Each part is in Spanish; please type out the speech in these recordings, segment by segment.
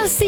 más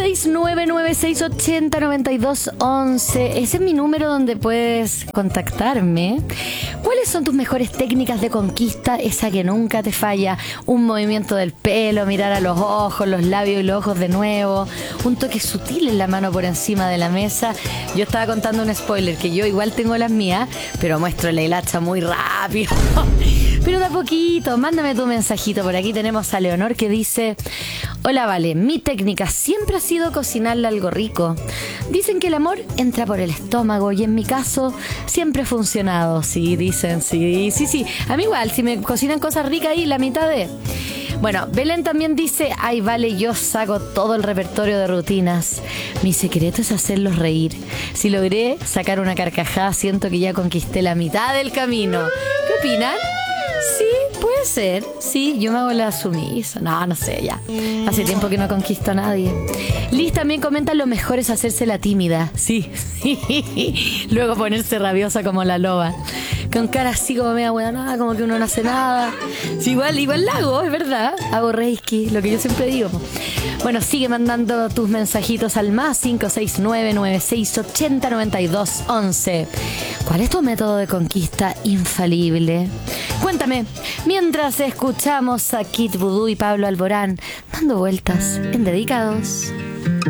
56996809211. Ese es mi número donde puedes contactarme. ¿Cuáles son tus mejores técnicas de conquista? Esa que nunca te falla. Un movimiento del pelo, mirar a los ojos, los labios y los ojos de nuevo. Un toque sutil en la mano por encima de la mesa. Yo estaba contando un spoiler, que yo igual tengo las mías, pero muestro la hilacha muy rápido. Pero de a poquito, mándame tu mensajito. Por aquí tenemos a Leonor que dice: hola, Vale, mi técnica siempre ha sido cocinarle algo rico. Dicen que el amor entra por el estómago y en mi caso siempre ha funcionado. Sí, dicen, sí. A mí igual, si me cocinan cosas ricas ahí, la mitad de... Bueno, Belén también dice: ay, Vale, yo saco todo el repertorio de rutinas. Mi secreto es hacerlos reír. Si logré sacar una carcajada, siento que ya conquisté la mitad del camino. ¿Qué opinan? Sí, puede ser. Sí, yo me hago la sumisa. No sé, ya. Hace tiempo que no conquisto a nadie. Liz también comenta: lo mejor es hacerse la tímida. Sí. Luego ponerse rabiosa como la loba. Con cara así como media hueonada, como que uno no hace nada. Sí, igual la hago, es verdad. Hago reiki, lo que yo siempre digo. Bueno, sigue mandando tus mensajitos al más 56996809211. ¿Cuál es tu método de conquista infalible? Cuéntame, mientras escuchamos a Kid Voodoo y Pablo Alborán dando vueltas en Dedicados.